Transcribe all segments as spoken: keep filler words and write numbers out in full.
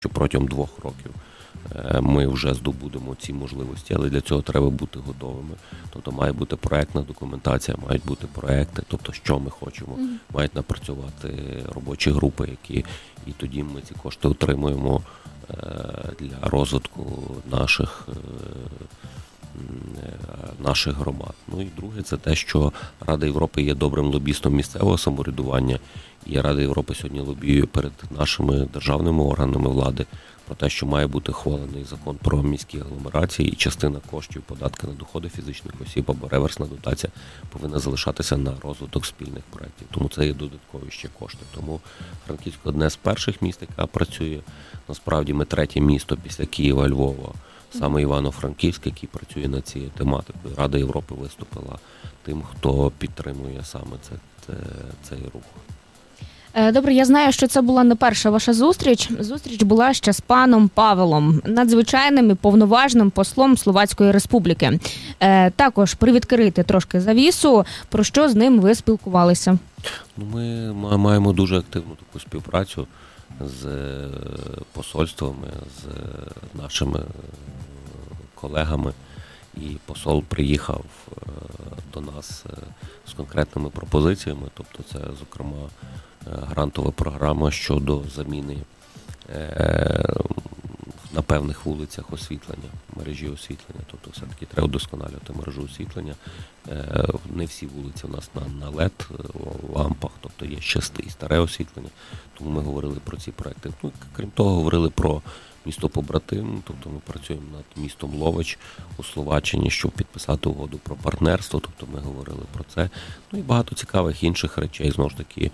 що протягом двох років ми вже здобудемо ці можливості, але для цього треба бути готовими. Тобто має бути проектна документація, мають бути проекти, тобто що ми хочемо, mm-hmm. мають напрацювати робочі групи, які і тоді ми ці кошти отримуємо для розвитку наших наших громад. Ну і друге, це те, що Рада Європи є добрим лобістом місцевого самоврядування, і Рада Європи сьогодні лобіює перед нашими державними органами влади про те, що має бути ухвалений закон про міські агломерації, і частина коштів податку на доходи фізичних осіб або реверсна дотація повинна залишатися на розвиток спільних проєктів. Тому це є додаткові ще кошти. Тому Франківськ – одне з перших міст, яка працює. Насправді ми третє місто після Києва, Львова, саме Івано-Франківськ, який працює над цією тематикою. Рада Європи виступила тим, хто підтримує саме це, це, цей рух. Добре, я знаю, що це була не перша ваша зустріч. Зустріч була ще з паном Павелом, надзвичайним і повноважним послом Словацької Республіки. Також привідкрити трошки завісу, про що з ним ви спілкувалися? Ну, ми маємо дуже активну таку співпрацю з посольствами, з нашими колегами. І посол приїхав до нас з конкретними пропозиціями, тобто це, зокрема, грантова програма щодо заміни на певних вулицях освітлення, мережі освітлення. Тобто все-таки треба вдосконалювати мережу освітлення. Не всі вулиці у нас на, на лед лампах, тобто є ще і старе освітлення. Тому ми говорили про ці проекти. Ну, крім того, говорили про місто побратим, тобто ми працюємо над містом Ловеч у Словаччині, щоб підписати угоду про партнерство, тобто ми говорили про це. Ну і багато цікавих інших речей, знову ж таки,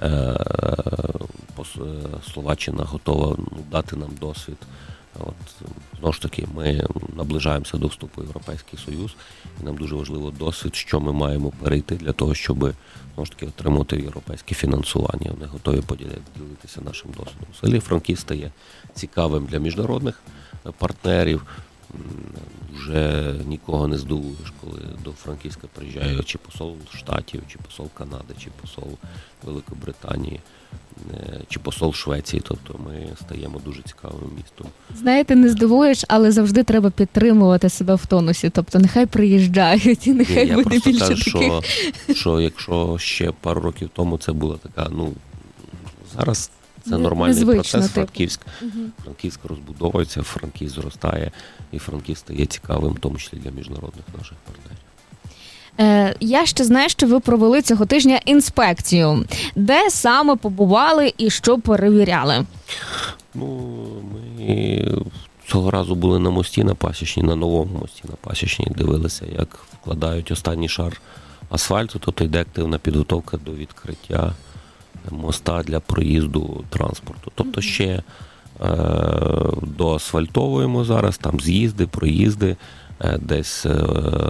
Словаччина готова дати нам досвід. От, знову ж таки, ми наближаємося до вступу в Європейський Союз, і нам дуже важливо досвід, що ми маємо перейти для того, щоб, знову ж таки, отримати європейське фінансування. Вони готові поділитися нашим досвідом. Взагалі, Франківськ стає цікавим для міжнародних партнерів. Вже нікого не здивуєш, коли до Франківська приїжджає чи посол Штатів, чи посол Канади, чи посол Великобританії, чи посол Швеції. Тобто ми стаємо дуже цікавим містом. Знаєте, не здивуєш, але завжди треба підтримувати себе в тонусі. Тобто нехай приїжджають і нехай Ні, буде більше кажу, таких. Що, що якщо ще пару років тому це була така, ну, зараз це нормальний незвично, процес. Франківськ, угу. Франківськ розбудовується, Франківськ зростає, і Франківськ стає цікавим, в тому числі для міжнародних наших партнерів. Е, я ще знаю, що ви провели цього тижня інспекцію. Де саме побували і що перевіряли? Ну, ми цього разу були на мості на Пасічній, на новому мості на Пасічній, дивилися, як вкладають останній шар асфальту, тобто йде активна підготовка до відкриття моста для проїзду транспорту. Тобто ще е, доасфальтовуємо зараз, там з'їзди, проїзди, е, десь е,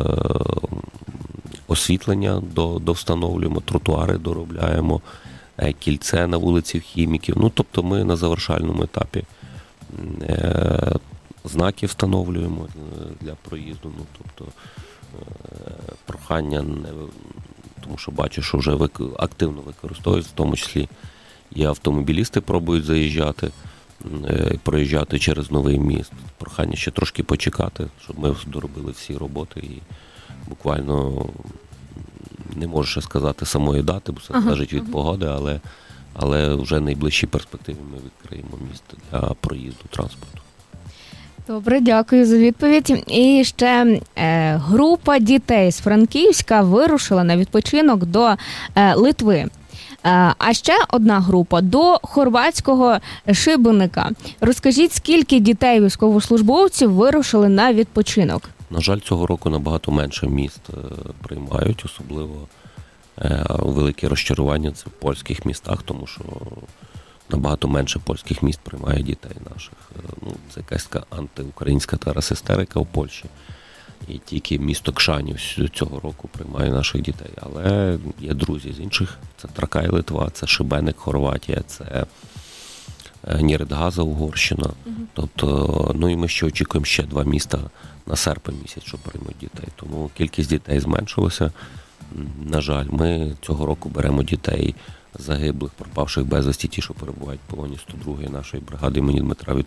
освітлення до, довстановлюємо, тротуари доробляємо, е, кільце на вулиці Хіміків. Ну, тобто ми на завершальному етапі е, знаки встановлюємо для проїзду. Ну, тобто е, прохання не... Тому що бачу, що вже активно використовують, в тому числі і автомобілісти пробують заїжджати, проїжджати через новий міст. Прохання ще трошки почекати, щоб ми доробили всі роботи і буквально не можу ще сказати самої дати, бо це ага, залежить від ага. погоди, але, але вже в найближчій перспективі ми відкриємо місто для проїзду транспорту. Добре, дякую за відповідь. І ще е, група дітей з Франківська вирушила на відпочинок до е, Литви. Е, а ще одна група до хорватського Шибеника. Розкажіть, скільки дітей військовослужбовців вирушили на відпочинок? На жаль, цього року набагато менше міст е, приймають, особливо е, велике розчарування це в польських містах, тому що набагато менше польських міст приймає дітей наших. Ну, це якась така антиукраїнська зараз істерика в Польщі. І тільки місто Кшанів цього року приймає наших дітей. Але є друзі з інших. Це Тракай, Литва, це Шибеник, Хорватія, це Нєредгаза, Угорщина. Угу. Тобто, ну і ми ще очікуємо ще два міста на серпень місяць, що приймуть дітей. Тому кількість дітей зменшилася. На жаль, ми цього року беремо дітей загиблих, пропавших безвісті, ті, що перебувають в полоні сто другої нашої бригади імені Дмитра